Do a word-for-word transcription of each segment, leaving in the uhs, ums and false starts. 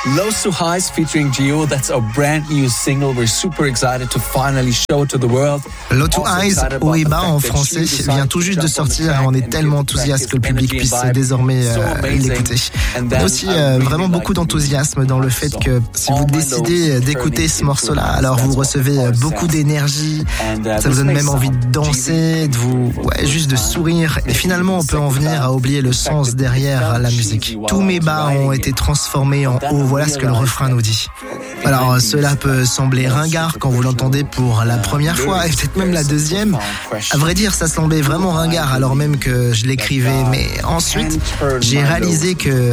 Lows to Highs featuring Gio. That's a brand new single. We're super excited to finally show it to the world. Low to Highs, haut et bas en français, vient tout juste de sortir et on est tellement enthousiaste que le public puisse désormais euh, l'écouter. Il y a aussi euh, vraiment beaucoup d'enthousiasme dans le fait que si vous décidez d'écouter ce morceau-là, alors vous recevez beaucoup d'énergie, ça vous donne même envie de danser, de vous, ouais, juste de sourire. Et finalement, on peut en venir à oublier le sens derrière la musique. Tous mes bas ont été transformés en haut. Voilà ce que le refrain nous dit. Alors, cela peut sembler ringard quand vous l'entendez pour la première fois et peut-être même la deuxième. À vrai dire, ça semblait vraiment ringard alors même que je l'écrivais. Mais ensuite, j'ai réalisé que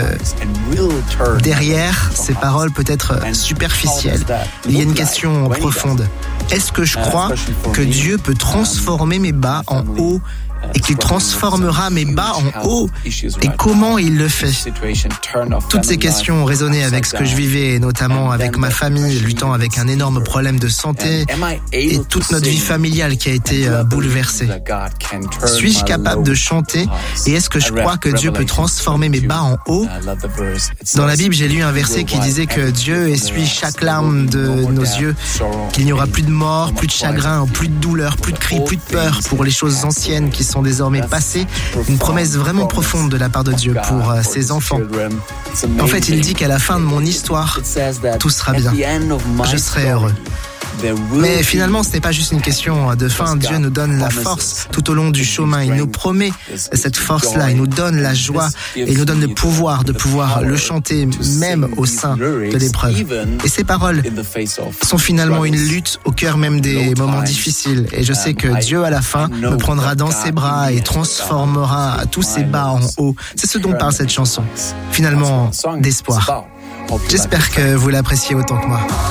derrière ces paroles peut-être superficielles, il y a une question profonde. Est-ce que je crois que Dieu peut transformer mes bas en haut et qu'il transformera mes bas en haut? Et comment il le fait? Toutes ces questions résonnaient avec ce que je vivais, notamment avec ma famille, luttant avec un énorme problème de santé et toute notre vie familiale qui a été bouleversée. Suis-je capable de chanter et est-ce que je crois que Dieu peut transformer mes bas en haut? Dans la Bible, j'ai lu un verset qui disait que Dieu essuie chaque larme de nos yeux, qu'il n'y aura plus de mort, plus de chagrin, plus de douleur, plus de cris, plus de peur pour les choses anciennes qui sont sont désormais passés, une promesse vraiment profonde de la part de Dieu pour euh, ses enfants. En fait, il dit qu'à la fin de mon histoire, tout sera bien. Je serai heureux. Mais finalement, ce n'est pas juste une question de fin. Dieu nous donne la force tout au long du chemin. Il nous promet cette force-là. Il nous donne la joie et il nous donne le pouvoir de pouvoir le chanter même au sein de l'épreuve. Et ces paroles sont finalement une lutte au cœur même des moments difficiles. Et je sais que Dieu, à la fin, me prendra dans ses bras et transformera tous ses bas en haut. C'est ce dont parle cette chanson. Finalement, d'espoir. J'espère que vous l'appréciez autant que moi.